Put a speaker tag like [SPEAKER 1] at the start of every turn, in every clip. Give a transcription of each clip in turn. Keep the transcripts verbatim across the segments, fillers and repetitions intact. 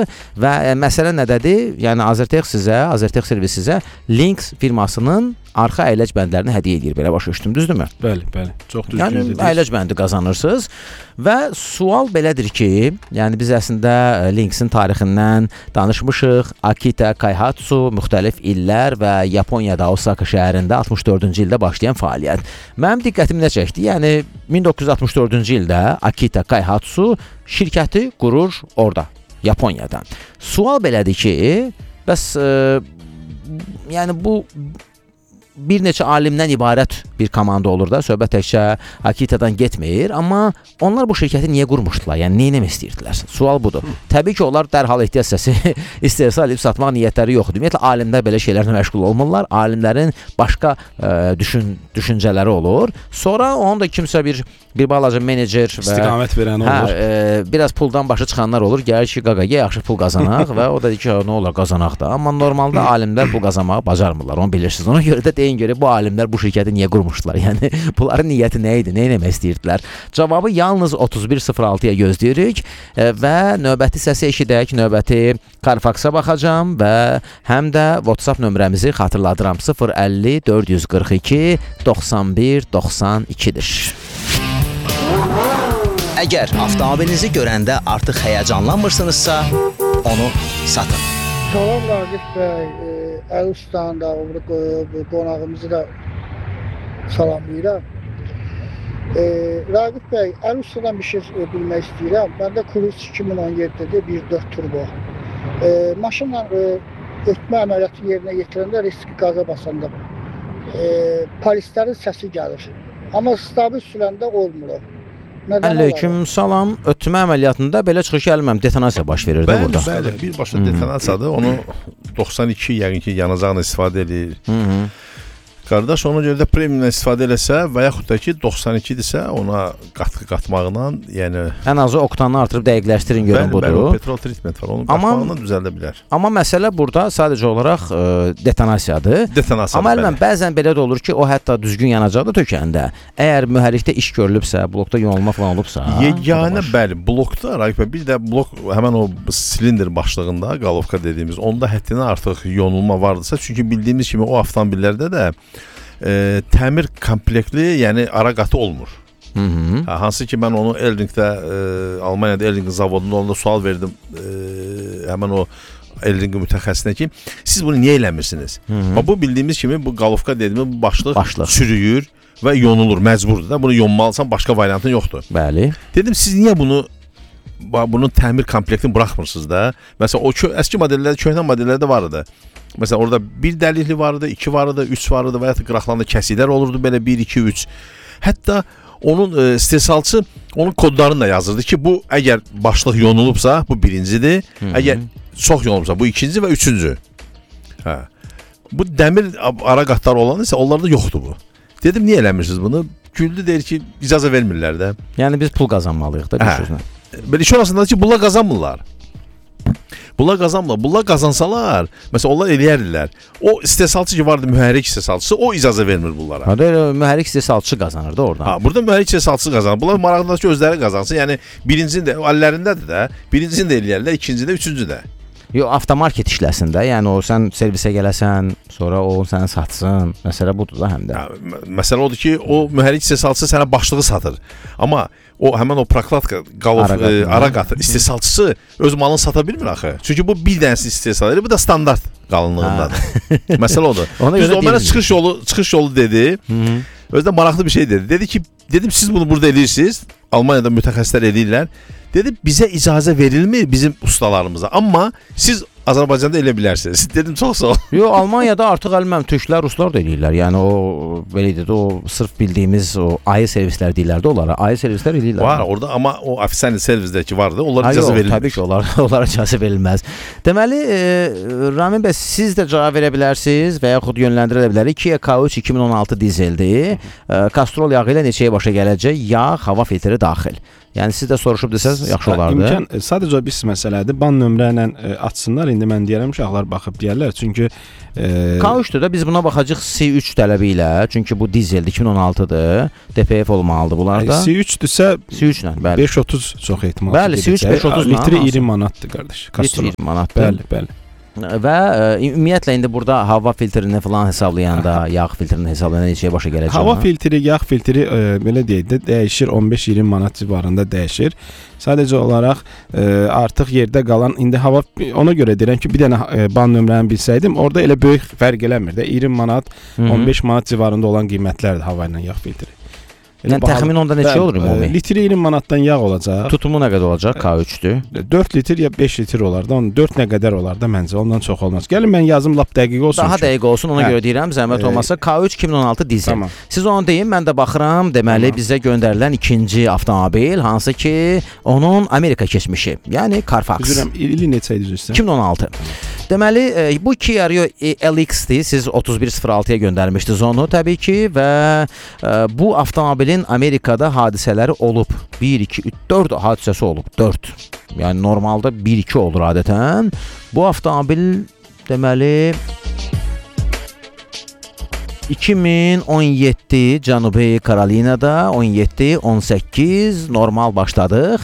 [SPEAKER 1] və e, məsələ nədədir? Yəni Azertex sizə, Azertex servis sizə Lynx firmasının arxa əyləc bəndlərini hədiyyə edir. Belə başa düşdüm, düzdürmü?
[SPEAKER 2] Bəli, bəli. Çox düzgün
[SPEAKER 1] yəni,
[SPEAKER 2] dediniz.
[SPEAKER 1] Əyləc bəndi qazanırsınız və sual belədir ki, yəni biz əslində Lynxin tarixindən danışmışıq. Akita Kaihatsu müxtəlif illər və Yaponiyada Osaka şəhərində altmış dördüncü ildə başlayan fəaliyyət. Mənim diqqətimi nə çəkdi? Yəni min doqquz yüz altmış dördüncü ildə Akita Kaihatsu şirkəti qurur orada, Yaponiyada. Sual belədir ki, bəs e, yəni bu bir neçə alimdən ibarət bir komanda olur da, söhbət təkcə Akita'dan getmir, amma onlar bu şirkəti niyə qurmuşdular? Yəni nə etmək istəyirdilər? Sual budur. Təbii ki, onlar dərhal ehtiyac səsi istehsal edib satmaq niyyətləri yoxdur. Ümumiyyətlə alimlər belə şeylərlə məşğul olmurlar. Alimlərin başqa ə, düşün düşüncələri olur. Sonra onun da kimsə bir bir balaca menecer və
[SPEAKER 2] istiqamət verən
[SPEAKER 1] hə,
[SPEAKER 2] olur.
[SPEAKER 1] E, biraz puldan başı çıxanlar olur. Gəlir ki, qaqaya yaxşı pul qazanaq və o da deyir ki, nə olar qazanaq da. Amma normalda alimlər pul qazanmağı bacarmırlar. Onu bilirsiniz. Ona görə də deyin görə bu alimlər bu şirkəti niyə qurmuşdular? Yəni bunların niyyəti nə idi? Nə etmək istəyirdilər? Cavabı yalnız otuz bir sıfır altıya gözləyirik e, və növbəti səsi eşidək, növbəti Carfax-a baxacağam və həm də WhatsApp nömrəmizi xatırladıram. sıfır əlli dörd yüz qırx iki doxsan bir doxsan ikidir.
[SPEAKER 3] Əgər avtomobilinizi görəndə artıq həyəcanlanmırsınızsa, onu satın.
[SPEAKER 4] Salam Raqif bəy, Əli Usta'nın da, qonağımızı da salamlayıram. E, Raqif bəy, Əli Usta'dan bir şey bilmək istəyirəm. Məndə Cruze iki min on yeddidə bir dörd turbo. E, maşınla e, ötmə əməliyyatı yerinə yetirəndə riski qaza basanda e, polislərin səsi gəlir. Amma stabil sürəndə olmur.
[SPEAKER 1] Aleyküm salam. Ötmə əməliyyatında belə çıxır ki, əlməm detonasiya baş verir də burada.
[SPEAKER 5] Bəli, bəli, birbaşa detonasiyadır. Onu doxsan iki yəqin ki, yanacaqla istifadə edir. Hı -hı. Qardaş, ona görə də premiumla istifadə eləsə və yaxud da ki, doxsan ikidirsə, ona qatqı qatmaqla, yəni
[SPEAKER 1] ən azı oktanını artırıb dəqiqləşdirin görün budur.
[SPEAKER 5] Bəli, bəli, petrol treatment var. Onu qatmaqla düzəldə bilər.
[SPEAKER 1] Amma məsələ burada sadəcə olaraq e, detonasiyadır.
[SPEAKER 5] Detonasiyadır.
[SPEAKER 1] Amma əlmən bəzən belə də olur ki, o hətta düzgün yanacaqda tökəndə, əgər mühərrikdə iş görülübsə, blokda yonulma falan olubsa,
[SPEAKER 5] yeganə bəli, blokda Raqif bəy, bir də blok həmən o silindr başlığında, qalovka dediyimiz, onda həddindən artıq yonulma vardısa, çünki bildiyimiz kimi o avtomobillərdə də E, təmir komplektli, yəni ara qatı olmur.
[SPEAKER 1] Hı -hı.
[SPEAKER 5] Ha, hansı ki, mən onu Elringdə, e, Almaniyada Elring zavodunda onda sual verdim e, həmən o Elring mütəxəssisinə ki, siz bunu niyə eləmirsiniz? Hı -hı. Bu bildiyimiz kimi bu qalovka dediyimiz bu başlıq, başlıq çürüyür və yonulur, məcburdur da. Bunu yonmalısan, başqa variantın yoxdur.
[SPEAKER 1] Bəli.
[SPEAKER 5] Dedim, siz niyə bunu bunun təmir komplektini buraxmırsınız da? Məsələn, o əski modellərdə, köhnə modellərdə var idi. Məsələn, orada bir dəlikli vardı, iki vardı, üç vardı və ya qıraqlarında kəsiklər olurdu, belə bir, iki, üç. Hətta onun e, istehsalçı onun kodlarını da yazırdı ki, bu əgər başlıq yonulubsa, bu birincidir. Hı -hı. Əgər çox yonulubsa, bu ikinci və üçüncü. Hə. Bu dəmir ara qatları olan isə onlarda yoxdur bu. Dedim, niyə eləmirsiniz bunu? Güldü, deyir ki, icazə vermirlər də.
[SPEAKER 1] Yəni biz pul qazanmalıyıq da bir
[SPEAKER 5] hə.
[SPEAKER 1] sözlə.
[SPEAKER 5] Belə iş orasında ki, bunlar qazanmırlar. Bunlar qazanmırlar. Bunlar qazansalar, məsələn, onlar eləyərlər. O istehsalçı ki vardı, mühərrik istehsalçısı, o icazə vermir bunlara.
[SPEAKER 1] Hə, elə mühərrik istehsalçı qazanır da oradan.
[SPEAKER 5] Ha, burada mühərrik istehsalçısı qazanır. Bunlar maraqlıdır ki, özləri qazansın. Yəni birincini də əllərindədir də, birincisini də eləyərlər, ikincini də, üçüncü də.
[SPEAKER 1] Yox, avtomarket işləsin də. Yəni o sən servisə gələsən, sonra o səni satsın. Məsələ budur da həm də.
[SPEAKER 5] Ha, məsələ odur ki, o mühərrik istehsalçısı sənə başlığı satır. Amma o həmən o prokladka, qalov, ara, e, ara qatı istehsalçısı öz malını sata bilmir axı. Çünki bu bir dənəsi istehsal edir, bu da standart qalınlığındadır. Məsələ odur. Düz o mənə çıxış yolu, çıxış yolu dedi. Hı -hı. Özdə maraqlı bir şey dedi. Dedi ki, dedim siz bunu burada eləyirsiniz. Almaniyada mütəxəssislər eləyirlər. Dedi, bizə icazə verilmir bizim ustalarımıza. Amma siz Azərbaycanda elə bilərsiniz. Dedim, çox sağ ol.
[SPEAKER 1] Yox, Almaniyada artıq əlməm türklər, ruslar da eləyirlər. Yəni o belə deyək, o sırf bildiyimiz o ayı servislər deyirlər də onlara. Ayı servislər eləyirlər.
[SPEAKER 5] Var orada, amma o ofisial servisdəki vardı. Onlara icazə
[SPEAKER 1] yox,
[SPEAKER 5] verilmir.
[SPEAKER 1] Təbii ki, onlar onlara icazə verilməz. Deməli, e, Ramin bəy, siz də cavab verə bilərsiniz və yaxud yönləndirə bilərik. Kia K üç iki min on altı dizeldir. E, kastrol yağı ilə neçəyə başa gələcək? Yağ, hava filtri daxil. Yəni siz də soruşub desəz yaxşı olardı.
[SPEAKER 2] İmkan e, sadəcə bir məsələdir. Ban nömrə ilə e, açsınlar. İndi mən deyərəm uşaqlar baxıb deyərlər. Çünki e,
[SPEAKER 1] K üçdür də biz buna baxacağıq C üç tələbi ilə. Çünki bu dizeldir, iki min on altıdır. D P F olmalıdır bunlar da.
[SPEAKER 2] C üçdürsə
[SPEAKER 1] C üç ilə, bəli.
[SPEAKER 2] beş otuz çox ehtimal.
[SPEAKER 1] Bəli, C üç beş otuz
[SPEAKER 2] litri iyirmi manatdır qardaş.
[SPEAKER 1] Litri iyirmi manatdır.
[SPEAKER 2] Bəli, bəli.
[SPEAKER 1] Və ə, ümumiyyətlə indi burada hava filtrini falan hesablayanda, yağ filtrini hesablayanda neçəyə başa gələcək?
[SPEAKER 2] Hava filtri, yağ filtri e, belə deyək də dəyişir, on beş iyirmi manat civarında dəyişir. Sadəcə olaraq e, artıq yerdə qalan indi hava ona görə deyirəm ki, bir dənə e, ban nömrəni bilsəydim, orada elə böyük fərq eləmir də. iyirmi manat, Hı -hı. on beş manat civarında olan qiymətlərdir hava ilə yağ filtri.
[SPEAKER 1] Yəni təxmin onda neçə olur ümumi?
[SPEAKER 2] Litri iyirmi manatdan yağ olacaq.
[SPEAKER 1] Tutumu nə qədər olacaq K üçdür?
[SPEAKER 2] dörd litr ya beş litr olar da, onun dörd nə qədər olar da məncə, ondan çox olmaz. Gəlin mən yazım lap dəqiq olsun.
[SPEAKER 1] Daha
[SPEAKER 2] ki.
[SPEAKER 1] dəqiq olsun, ona hə. görə deyirəm, zəhmət e, olmasa K üç iki min on altı dizel. Tamam. Siz onu deyin, mən də baxıram, deməli tamam. bizə göndərilən ikinci avtomobil, hansı ki onun Amerika keçmişi, yəni Carfax.
[SPEAKER 2] Üzürəm, ili neçə idi üzrə?
[SPEAKER 1] iki min on altı. Deməli, e, bu Kia Rio L X-dir, siz otuz bir sıfır altıya göndərmişdiniz onu təbii ki və e, bu avtomobilin Amerikada hadisələri olub. bir, iki, üç, dörd hadisəsi olub. dörd. Yəni normalda bir iki olur adətən. Bu avtomobil deməli iki min on yeddi Cənubi Karolinada on yeddi on səkkiz normal başladıq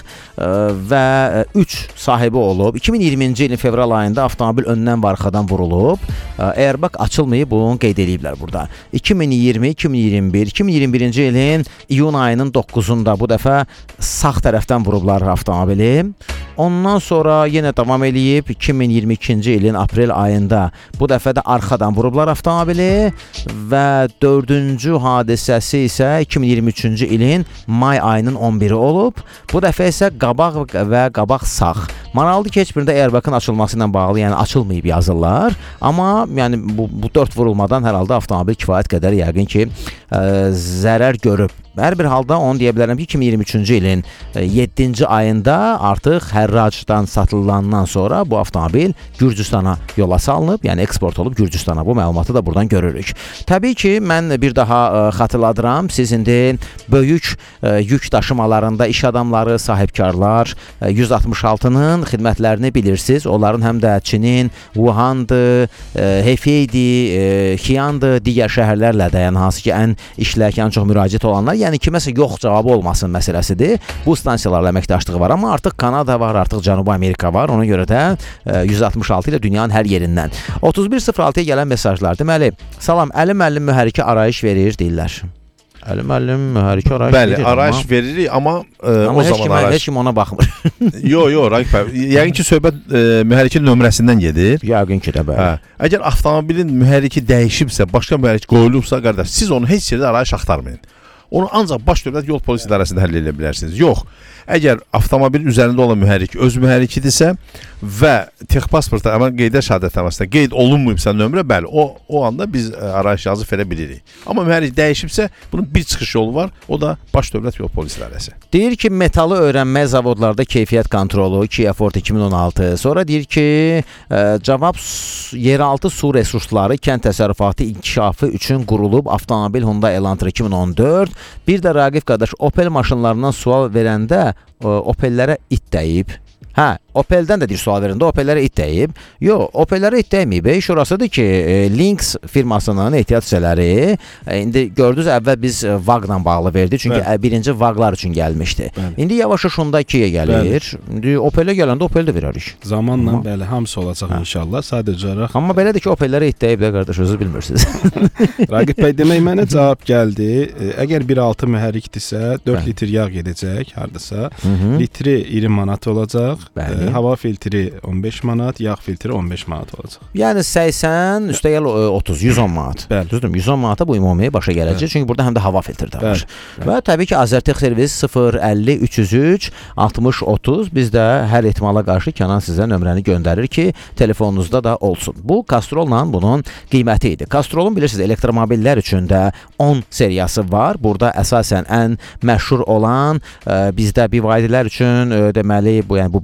[SPEAKER 1] və üç sahibi olub. iki min iyirminci ilin fevral ayında avtomobil öndən və arxadan vurulub. Airbag açılmayıb, bunu qeyd ediblər burada. iki min iyirmi, iki min iyirmi bir, iki min iyirmi birinci ilin iyun ayının doqquzunda bu dəfə sağ tərəfdən vurublar avtomobili. Ondan sonra yenə davam eləyib iki min iyirmi ikinci ilin aprel ayında bu dəfə də arxadan vurublar avtomobili və dördüncü hadisəsi isə iki min iyirmi üçüncü ilin may ayının on biri olub. Bu dəfə isə qabaq və qabaq sağ. Maraqlıdır ki, heç birində airbagın açılması ilə bağlı, yəni açılmayıb yazırlar. Amma yəni bu, bu dörd vurulmadan hər halda avtomobil kifayət qədər yəqin ki ə, zərər görüb. Hər bir halda onu deyə bilərəm ki, iki min iyirmi üçüncü ilin yeddinci ayında artıq hərracdan satılandan sonra bu avtomobil Gürcüstana yola salınıb, yəni eksport olub Gürcüstana. Bu məlumatı da buradan görürük. Təbii ki, mən bir daha ə, xatırladıram, siz indi böyük ə, yük daşımalarında iş adamları, sahibkarlar ə, yüz altmış altının xidmətlərini bilirsiniz. Onların həm də Çinin Wuhan'dır, ə, Hefei'dir, ə, Xi'an'dır, digər şəhərlərlə də, yəni hansı ki, ən işlək, ən çox müraciət olanlar, yəni kiməsə yox cavabı olmasın məsələsidir. Bu stansiyalarla əməkdaşlığı var, amma artıq Kanada var, artıq Cənubi Amerika var. Ona görə də ə, yüz altmış altı ilə dünyanın hər yerindən. otuz bir sıfır altıya gələn mesajlar. Deməli, salam, Əli müəllim mühərriki arayış verir deyirlər. Əli müəllim mühərriki arayış
[SPEAKER 5] Bəli,
[SPEAKER 1] verir.
[SPEAKER 5] Bəli, arayış amma, veririk, amma, ə,
[SPEAKER 1] amma
[SPEAKER 5] o zaman
[SPEAKER 1] kimə,
[SPEAKER 5] arayış...
[SPEAKER 1] heç kim ona baxmır.
[SPEAKER 5] Yox, yox, Raqib bəy, yəqin ki, söhbət ə, mühərrikin nömrəsindən gedir.
[SPEAKER 1] Yəqin ki də bəli.
[SPEAKER 5] Hə. Əgər avtomobilin mühərriki dəyişibsə, başqa mühərrik qoyulubsa, qardaş, siz onu heç yerdə arayış axtarmayın. Onu ancaq baş dövlət yol polis idarəsində həll edə bilərsiniz. Yox, əgər avtomobilin üzərində olan mühərrik öz mühərrikidirsə və texpasportda əmən qeydə şəhadətnaməsinə qeyd olunmayıbsa nömrə, bəli, o, o anda biz arayış yazı verə bilirik. Amma mühərrik dəyişibsə, bunun bir çıxış yolu var, o da baş dövlət yol polis idarəsi.
[SPEAKER 1] Deyir ki, metalı öyrənmək zavodlarda keyfiyyət kontrolu, Kia Forte iki min on altı. Sonra deyir ki, ə, cavab yeraltı su resursları kənd təsərrüfatı inkişafı üçün qurulub avtomobil Hyundai Elantra iki min on dörd. Bir də Raqif qardaş, Opel maşınlarından sual verəndə ə, Opellərə it dəyib. Hə, Opeldən də deyir sual verəndə Opellərə it dəyib. Yox, Opellərə it dəyməyib. İş orasıdır ki, Lynx firmasının ehtiyat hissələri indi gördünüz, əvvəl biz VAG-la bağlı verdik. Çünki Bəli. birinci VAG-lar üçün gəlmişdi. Bəli. İndi yavaş-yavaş Hyundai ikiyə gəlir. Bəli. İndi Opelə gələndə Opel də verərik.
[SPEAKER 2] Zamanla Amma. bəli, hamısı olacaq hə. inşallah. Sadəcə olaraq.
[SPEAKER 1] Amma belədir ki, Opellərə it dəyib də qardaş, özünüz bilmirsiniz.
[SPEAKER 2] Raqib bəy, demək mənə cavab gəldi. Əgər bir altı mühərrikdirsə, dörd litr yağ gedəcək hardasa. Hı -hı. Litri iyirmi manat olacaq. Bəli. Hava filtri on beş manat, yağ filtri on beş manat olacaq.
[SPEAKER 1] Yəni səksən üstəgəl otuz, yüz on manat.
[SPEAKER 2] Bəli.
[SPEAKER 1] Düzdür, yüz on manata bu ümumi başa gələcək. Bəli. Çünki burada həm də hava filtri də var. Bəli. Və təbii ki, Azərtex servis sıfır əlli üç yüz üç altmış otuz. Biz də hər ehtimala qarşı Kənan sizə nömrəni göndərir ki, telefonunuzda da olsun. Bu Castrolla bunun qiyməti idi. Castrolun bilirsiniz, elektromobillər üçün də on seriyası var. Burada əsasən ən məşhur olan ə, bizdə B Y D-lər üçün ə, deməli bu yəni bu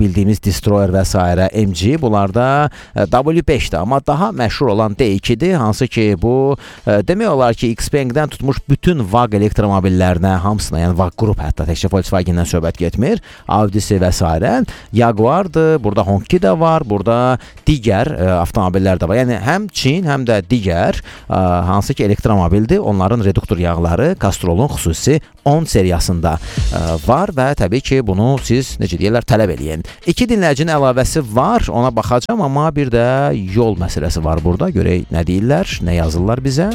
[SPEAKER 1] bildiyimiz Destroyer və s. M G, bunlarda W beşdir, amma daha məşhur olan D ikidir, hansı ki bu demək olar ki Xpeng-dən tutmuş bütün VAG elektromobillərinə, hamısına, yəni VAG qrup hətta təkcə Volkswagen-dən söhbət getmir, Audi-si və s. Jaguar-dır, burada Hongki də var, burada digər avtomobillər də var. Yəni həm Çin, həm də digər hansı ki elektromobildir, onların reduktor yağları Castrol'un xüsusi on seriyasında var və təbii ki bunu siz necə deyirlər tələb eləyin. İki dinləyicinin əlavəsi var, ona baxacağam, amma bir də yol məsələsi var burada. Görək nə deyirlər, nə yazırlar bizə.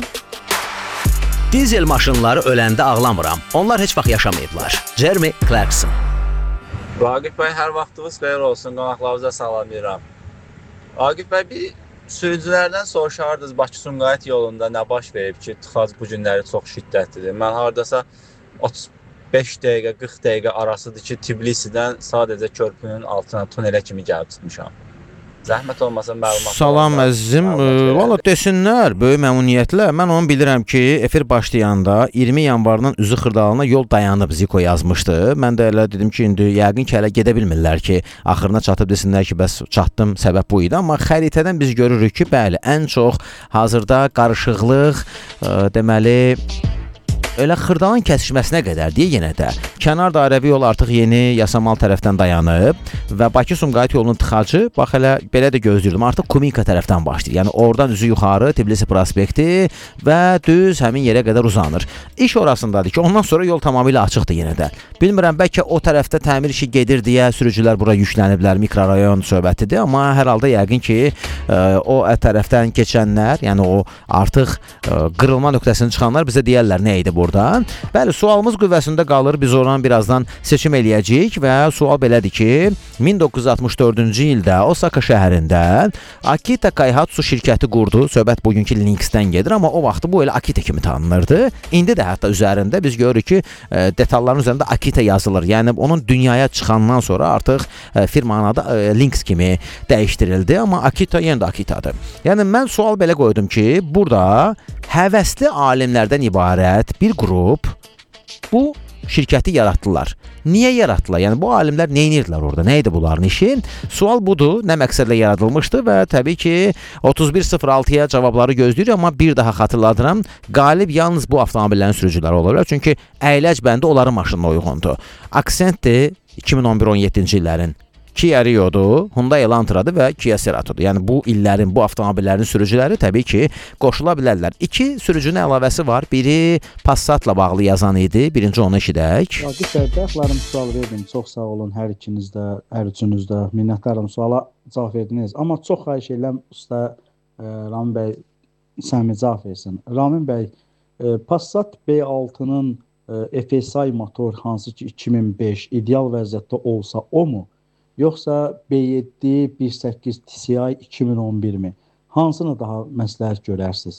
[SPEAKER 3] Dizel maşınları öləndə ağlamıram. Onlar heç vaxt yaşamayıblar. Jeremy Clarkson.
[SPEAKER 6] Raqib bəy, hər vaxtınız xeyir olsun, qonaqlarınıza salamlayıram. Raqib bəy, bir sürücülərdən soruşardınız Bakı-Sumqayıt yolunda nə baş verib ki, tıxac bu günləri çox şiddətlidir. Mən hardasa otuz beş dəqiqə, qırx dəqiqə arasıdır ki, Tbilisidən sadəcə körpünün altına tunelə kimi gəlib çıxmışam. Zəhmət olmasa məlumat.
[SPEAKER 1] Salam əzizim. Valla desinlər, böyük məmnuniyyətlə. Mən onu bilirəm ki, efir başlayanda iyirmi yanvardan üzü xırdalığına yol dayanıb Ziko yazmışdı. Mən də elə dedim ki, indi yəqin ki, hələ gedə bilmirlər ki, axırına çatıb desinlər ki, bəs çatdım, səbəb bu idi. Amma xəritədən biz görürük ki, bəli, ən çox hazırda qarışıqlıq, ə, deməli, elə xırdalın kəsişməsinə qədər deyə yenə də kənar dairəvi yol artıq yeni Yasamal tərəfdən dayanıb və Bakı-Sumqayıt yolunun tıxacı, bax elə belə də gözləyirdim, artıq Kuminka tərəfdən başlayır. Yəni oradan üzü yuxarı Tbilisi prospekti və düz həmin yerə qədər uzanır. İş orasındadır ki, ondan sonra yol tamamilə açıqdır yenə də. Bilmirəm, bəlkə o tərəfdə təmir işi gedir deyə sürücülər bura yükləniblər, mikrorayon söhbətidir, amma hər halda yəqin ki, ə, o tərəfdən keçənlər, yəni o artıq ə, qırılma nöqtəsini çıxanlar bizə deyərlər nə idi burada. Bəli, sualımız qüvvəsində qalır. Biz oradan birazdan seçim eləyəcəyik və sual belədir ki, min doqquz yüz altmış dördüncü ildə Osaka şəhərində Akita Kaihatsu şirkəti qurdu. Söhbət bugünkü Lynx'dən gedir, amma o vaxtı bu elə Akita kimi tanınırdı. İndi də hətta üzərində biz görürük ki, detalların üzərində Akita yazılır. Yəni onun dünyaya çıxandan sonra artıq firmanın adı Lynx kimi dəyişdirildi, amma Akita yenə də Akitadır. Yəni mən sual belə qoydum ki, burada həvəsli alimlərdən ibarət bir qrup bu şirkəti yaratdılar. Niyə yaratdılar? Yəni bu alimlər nə edirdilər orada? Nə idi bunların işi? Sual budur. Nə məqsədlə yaradılmışdı və təbii ki otuz bir sıfır altıya cavabları gözləyirik, amma bir daha xatırladıram. Qalib yalnız bu avtomobillərin sürücüləri ola bilər. Çünki əyləc bəndi onların maşınına uyğundur. Accent'dir iki min on bir on yeddinci illərin. Kia Rio'dur, Hyundai Elantra'dır və Kia Cerato'dur. Yəni bu illərin, bu avtomobillərin sürücüləri təbii ki qoşula bilərlər. İki sürücünün əlavəsi var. Biri Passat'la bağlı yazan idi. Birinci onu eşidək.
[SPEAKER 7] Raqib bəy, dəxlərim sual verdim. Çox sağ olun hər ikiniz də, hər üçünüz də. Minnətdaram, suala cavab verdiniz. Amma çox xahiş edirəm usta e, Ramin bəy səmimi cavab versin. Ramin bəy, e, Passat B altının e, F S I motor hansı ki iki min beş ideal vəziyyətdə olsa o mu? Yoxsa B yeddi bir səkkiz T C I iki min on bir mi? Hansını daha məsləhət görərsiniz?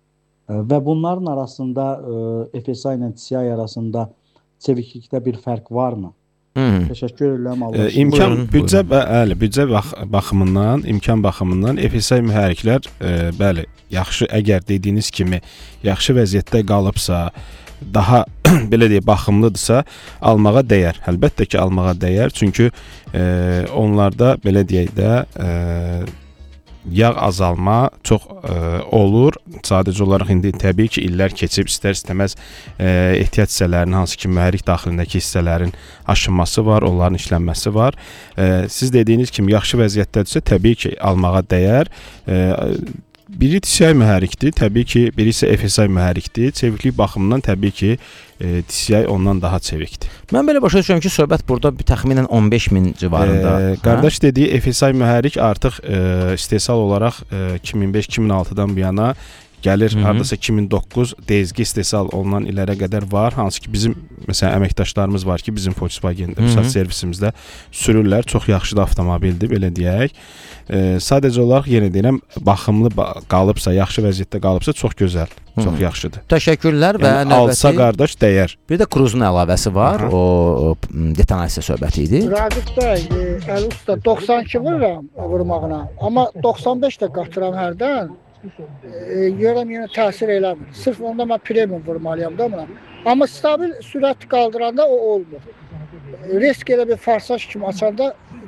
[SPEAKER 7] Və bunların arasında F S I ilə T C I arasında çeviklikdə bir fərq varmı? Hmm. Təşəkkür edirəm.
[SPEAKER 2] E, imkan büdcə bəli, büdcə bax, baxımından, imkan baxımından F S I mühərriklər e, bəli, yaxşı, əgər dediyiniz kimi yaxşı vəziyyətdə qalıbsa, daha belə deyə baxımlıdırsa almağa dəyər. Əlbəttə ki, almağa dəyər. Çünki e, onlarda belə deyək də e, yağ azalma çox e, olur. Sadəcə olaraq indi təbii ki, illər keçib istər-istəməz e, ehtiyat hissələrinin, hansı ki, mühərrik daxilindəki hissələrin aşınması var, onların işlənməsi var. E, siz dediyiniz kimi yaxşı vəziyyətdədirsə, təbii ki, almağa dəyər. E, Biri T C I mühərrikdir, təbii ki, biri isə F S I mühərrikdir. Çeviklik baxımından təbii ki, e, T C I ondan daha çevikdir.
[SPEAKER 1] Mən belə başa düşürəm ki, söhbət burada bir təxminən on beş min civarında.
[SPEAKER 2] E, qardaş hə? dediyi F S I mühərrik artıq e, istehsal olaraq e, iki min beş iki min altıdan bu yana gəlir. Hı -hı. Hardasa iki min doqquz D Z G istehsal olunan illərə qədər var. Hansı ki, bizim məsələn əməkdaşlarımız var ki, bizim Volkswagen-də, Passat servisimizdə sürürlər. Çox yaxşı da avtomobildir, belə deyək. E, sadəcə olaraq yenə deyirəm, baxımlı qalıbsa, yaxşı vəziyyətdə qalıbsa çox gözəl, Hı -hı. çox yaxşıdır.
[SPEAKER 1] Təşəkkürlər və
[SPEAKER 2] yəni,
[SPEAKER 1] növbəti
[SPEAKER 2] alsa qardaş dəyər.
[SPEAKER 1] Bir də Cruzun əlavəsi var. Aha. O, o detonasiya söhbəti idi.
[SPEAKER 4] Raqib bəy, e, Əli usta doxsan iki vururam vurmağına, amma doxsan beş də qatıram hərdən. E, görəm yenə təsir eləmir. Sırf onda mən premium vurmalıyam da buna. Amma stabil sürət qaldıranda o olmur. Risk elə bir farsaj kimi açanda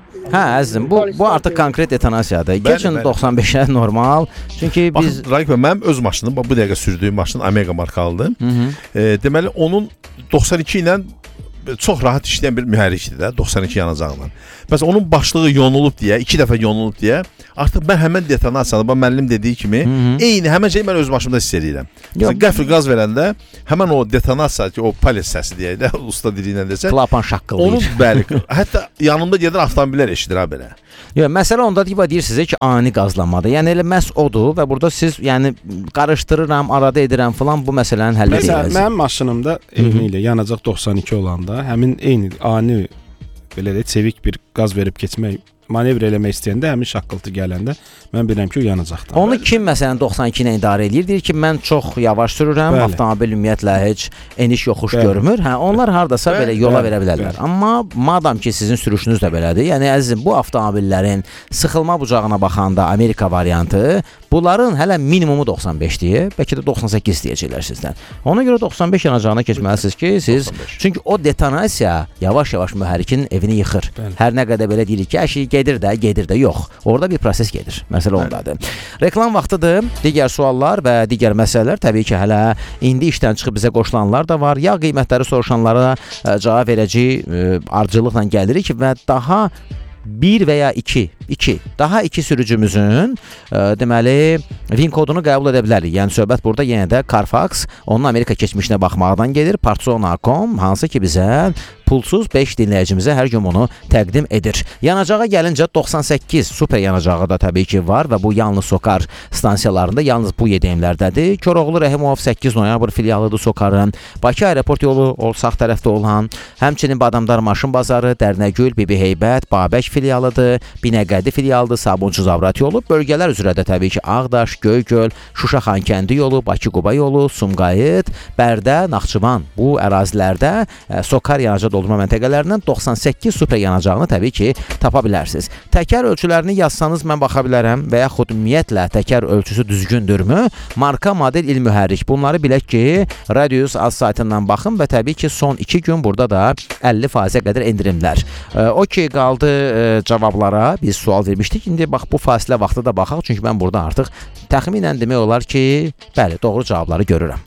[SPEAKER 1] Hə, əzizim, bu bu artıq konkret detonasiyadır. Keçin doxsan beşə normal. Çünki biz
[SPEAKER 5] Raqib mənim öz maşınım, bu dəqiqə sürdüyüm maşın Omega markalıdır. E, deməli onun doxsan iki ilə çox rahat işləyən bir mühərrikdir də, doxsan iki yanacaqla. Bəs onun başlığı yonulub deyə, iki dəfə yonulub deyə, artıq mən həmən detonasiyanı, bax müəllim dediyi kimi, Hı -hı. eyni həmən şeyi mən öz maşımda hiss edirəm. Məsələn, qəfil qaz verəndə həmən o detonasiya ki, o palet səsi deyək də, usta dili ilə desə,
[SPEAKER 1] klapan şaqqıldayır.
[SPEAKER 5] Onun bəli, hətta yanımda gedən avtomobillər eşidir ha belə.
[SPEAKER 1] Yox, məsələ ondadır ki, deyirsiniz ki, ani qazlanmadır. Yəni elə məhz odur və burada siz yəni qarışdırıram, arada edirəm falan, bu məsələnin həlli deyil.
[SPEAKER 2] Məsələn, mənim maşınımda eyni ilə yanacaq doxsan iki olanda həmin eyni ani belə də çevik bir qaz verib keçmək, manevr eləmək istəyəndə həmin şaqqıltı gələndə mən bilirəm ki, o yanacaqdır.
[SPEAKER 1] Onu kim məsələn doxsan iki ilə idarə edir? Deyir ki, mən çox yavaş sürürəm, bəli. Avtomobil ümumiyyətlə heç eniş yoxuş bəli. Görmür. Hə, onlar hardasa bəli, belə yola bəli, verə bilərlər. Bəli. Amma madam ki, sizin sürüşünüz də belədir. Yəni əzizim, bu avtomobillərin sıxılma bucağına baxanda Amerika variantı, bunların hələ minimumu doxsan beşdir, bəlkə də doxsan səkkiz deyəcəklər sizdən. Ona görə doxsan beş yanacağına keçməlisiniz ki, siz doxsan beş. Çünki o detonasiya yavaş-yavaş mühərrikin evini yıxır. Bəli. Hər nə qədər belə deyirik ki, hər şey gedir də, gedir də, yox. Orada bir proses gedir. Məsələ ondadır. Reklam vaxtıdır. Digər suallar və digər məsələlər təbii ki, hələ indi işdən çıxıb bizə qoşulanlar da var. Ya qiymətləri soruşanlara ə, cavab verəcək ə, ardıcıllıqla gəlirik və daha bir və ya iki, iki, daha iki sürücümüzün ə, deməli VIN kodunu qəbul edə bilərik. Yəni söhbət burada yenə də Carfax, onun Amerika keçmişinə baxmaqdan gedir. Partson nöqtə com, hansı ki bizə pulsuz beş dinləyicimizə hər gün onu təqdim edir. Yanacağa gəlincə doxsan səkkiz super yanacağı da təbii ki var və bu yalnız Sokar stansiyalarında, yalnız bu yedəyimlərdədir. Koroğlu Rəhimov səkkiz noyabr filialıdır Sokarın. Bakı aeroport yolu o sağ tərəfdə olan, həmçinin Badamdar Maşın Bazarı, Dərnəgül, Bibi Heybət, Babək filialıdır, Binəqədi filialıdır, Sabunçu Zavrat yolu. Bölgələr üzrə də təbii ki Ağdaş, Göygöl, Şuşa Xankəndi yolu, Bakı Quba yolu, Sumqayıt, Bərdə, Naxçıvan. Bu ərazilərdə ə, Sokar yanacağı doldurma məntəqələrindən doxsan səkkiz super yanacağını təbii ki tapa bilərsiniz. Təkər ölçülərini yazsanız mən baxa bilərəm və yaxud ümumiyyətlə təkər ölçüsü düzgündürmü? Marka, model, il, mühərrik. Bunları bilək ki, Radius az saytından baxın və təbii ki son iki gün burada da əlli faizə qədər endirimlər. E, o ki qaldı e, cavablara biz sual vermişdik. İndi bax bu fasilə vaxtı da baxaq çünki mən burada artıq təxminən demək olar ki, bəli, doğru cavabları görürəm.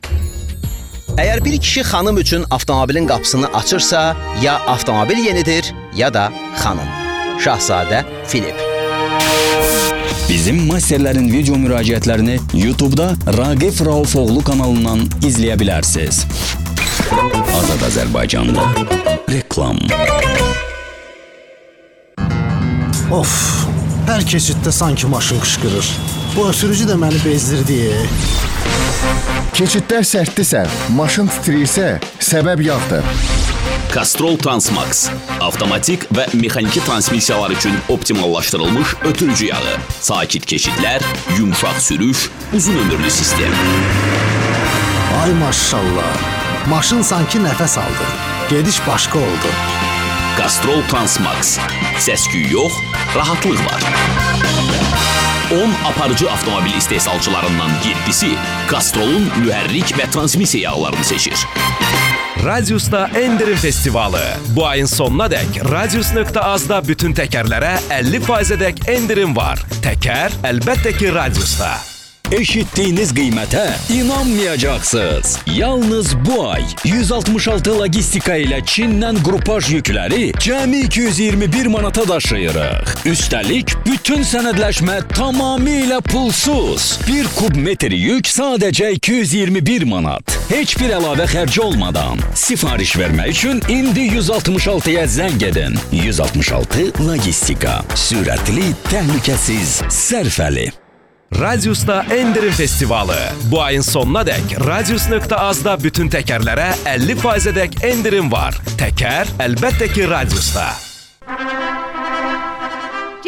[SPEAKER 3] Əgər bir kişi xanım üçün avtomobilin qapısını açırsa, ya avtomobil yenidir, ya da xanım. Şahzadə Filip.
[SPEAKER 8] Bizim masterlərin video müraciətlərini YouTube-da Raqif Raufoğlu kanalından izləyə bilərsiniz. Azad Azərbaycanda reklam.
[SPEAKER 9] Of, hər keçiddə sanki maşın qışqırır. Bu sürücü də məni bezdirdi.
[SPEAKER 10] Keçidlər sərtdirsə, maşın titrəyirsə, səbəb yağdır.
[SPEAKER 11] Castrol Transmax. Avtomatik və mexaniki transmissiyalar üçün optimallaşdırılmış ötürücü yağı. Sakit keçidlər, yumşaq sürüş, uzun ömürlü sistem.
[SPEAKER 9] Ay maşallah. Maşın sanki nəfəs aldı. Gediş başqa oldu.
[SPEAKER 11] Castrol Transmax. Səs-küy yox, rahatlıq var. on aparıcı avtomobil istehsalçılarından yeddisi Castrol'un mühərrik və transmissiya yağlarını seçir.
[SPEAKER 12] Radius'ta Endirim Festivalı. Bu ayın sonuna dək Radius nöqtə azda bütün təkərlərə əlli faizədək endirim var. Təkər əlbəttə ki Radius'ta.
[SPEAKER 8] Eşitdiyiniz qiymətə inanmayacaqsınız. Yalnız bu ay yüz altmış altı logistika ilə Çindən qrupaj yükləri cəmi iki yüz iyirmi bir manata daşıyırıq. Üstəlik bütün sənədləşmə tamamilə pulsuz. Bir kub metr yük sadəcə iki yüz iyirmi bir manat. Heç bir əlavə xərci olmadan. Sifariş vermək üçün indi yüz altmış altıya zəng edin. yüz altmış altı logistika. Sürətli, təhlükəsiz, sərfəli.
[SPEAKER 12] Radius'ta Endirim Festivalı. Bu ayın sonuna dək Radius nöqtə azda bütün təkərlərə əlli faizədək endirim var. Təkər əlbəttə ki Radius'ta.
[SPEAKER 13] Cehiz'in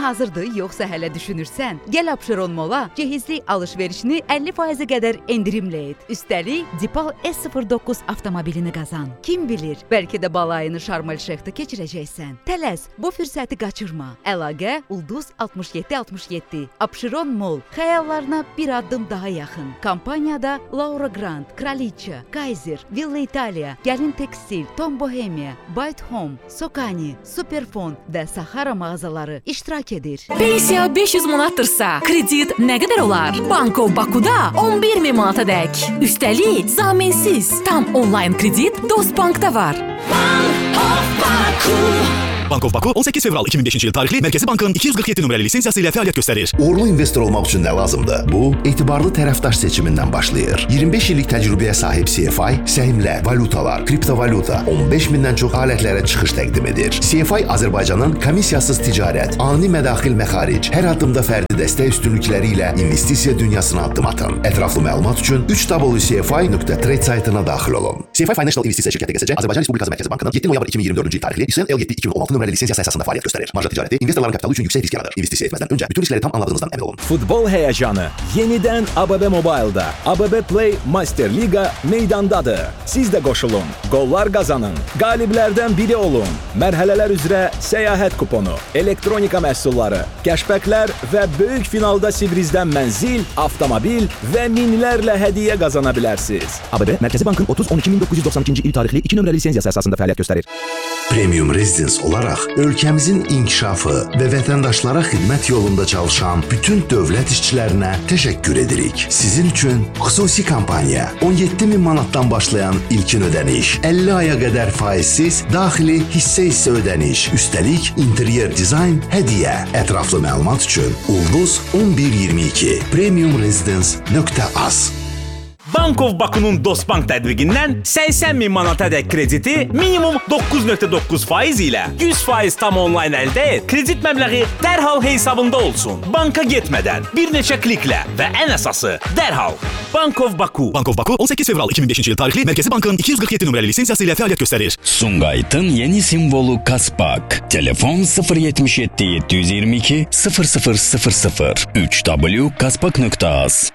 [SPEAKER 13] hazırdır, yoxsa hələ düşünürsən? Gəl Abşeron Mola cehizli alış-verişini əlli faizə qədər endirimlə et. Üstəlik, Dipal S sıfır doqquz avtomobilini qazan. Kim bilir, bəlkə də balayını Şarm-el-Şeyxdə keçirəcəksən. Tələs, bu fürsəti qaçırma. Əlaqə Ulduz altmış yeddi altmış yeddi. Abşeron Mol, xəyallarına bir addım daha yaxın. Kampaniyada Laura Grand, Kraliça, Kaiser, Villa Italia, Gəlin Tekstil, Tom Bohemia, Byte Home, Sokani, Superfon və Sahara mağazaları iştirak edir.
[SPEAKER 14] Pensiya beş yüz manatdırsa, kredit nə qədər olar? Banko Bakuda on bir min manata dək. Üstəlik, zaminsiz, tam onlayn kredit Dostbankda var. Banko Baku.
[SPEAKER 15] Bankov Baku on səkkiz fevral iki min beşinci il tarixli Mərkəzi Bankın iki yüz qırx yeddi nömrəli lisensiyası ilə fəaliyyət göstərir.
[SPEAKER 16] Uğurlu investor olmaq üçün nə lazımdır? Bu, etibarlı tərəfdaş seçimindən başlayır. iyirmi beş illik təcrübəyə sahib C F I, səhmlər, valutalar, kriptovalyuta, on beş mindən çox alətlərə çıxış təqdim edir. C F I Azərbaycanın komissiyasız ticarət, ani mədaxil məxaric, hər addımda fərdi dəstək üstünlükləri ilə investisiya dünyasına addım atın. Ətraflı məlumat üçün üç w c f i nöqtə trade saytına daxil olun. C F I Financial İnvestisiya şirkəti G S C Azərbaycan Respublikası Mərkəzi Bankının yeddi noyabr iki min iyirmi dördüncü il tarixli Hüseyn L yeddi iki min on altı nömrəli lisensiyası əsasında fəaliyyət göstərir. Marja ticarəti investorların kapitalı üçün yüksək risk yaradır. İnvestisiya etməzdən öncə bütün riskləri tam anladığınızdan əmin olun.
[SPEAKER 15] Futbol həyəcanı yenidən A B B Mobile-da. A B B Play Master Liga meydandadır. Siz də qoşulun, qollar qazanın, qaliblərdən biri olun. Mərhələlər üzrə səyahət kuponu, elektronika məhsulları, kəşbəklər və böyük finalda Sibrizdən mənzil, avtomobil və minlərlə hədiyyə qazana bilərsiniz. A B B Mərkəzi Bankın otuz on iki min doqquz yüz doxsan ikinci il tarixli iki nömrəli lisensiyası əsasında fəaliyyət göstərir.
[SPEAKER 16] Premium Residence olaraq ölkəmizin inkişafı və vətəndaşlara xidmət yolunda çalışan bütün dövlət işçilərinə təşəkkür edirik. Sizin üçün xüsusi kampaniya, on yeddi min manatdan başlayan ilkin ödəniş, əlli aya qədər faizsiz daxili hissə-hissə ödəniş, üstəlik interyer dizayn hədiyyə. Ətraflı məlumat üçün Ulduz on bir iyirmi iki premium residence nöqtə az.
[SPEAKER 17] Bankov Baku'nun Dostbank tədbiqindən səksən min manatadək krediti minimum doqquz nöqtə doqquz faiz ilə yüz faiz tam onlayn əldə et. Kredit məbləği dərhal hesabında olsun. Banka getmədən, bir neçə kliklə və ən əsası dərhal. Bankov Baku.
[SPEAKER 15] Bankov Baku on səkkiz fevral iki min beşinci il tarixli Mərkəzi Bankın iki yüz qırx yeddi nömrəli lisensiyası ilə fəaliyyət göstərir.
[SPEAKER 8] Sumqayıtın yeni simvolu Kaspak. Telefon sıfır yetmiş yeddi yeddi yüz iyirmi iki sıfır sıfır sıfır sıfır üç w kaspak nöqtə az.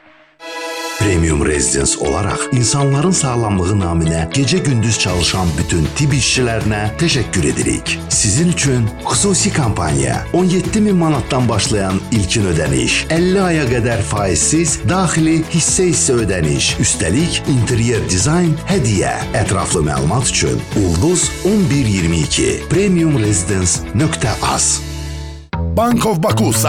[SPEAKER 16] Premium Residence olaraq insanların sağlamlığı naminə gecə-gündüz çalışan bütün tibb işçilərinə təşəkkür edirik. Sizin üçün xüsusi kampaniya, on yeddi min manatdan başlayan ilkin ödəniş, əlli aya qədər faizsiz daxili hissə-hissə ödəniş, üstəlik interyer dizayn hədiyyə. Ətraflı məlumat üçün Ulduz on bir iyirmi iki premium residence nöqtə az.
[SPEAKER 18] Bankov Baku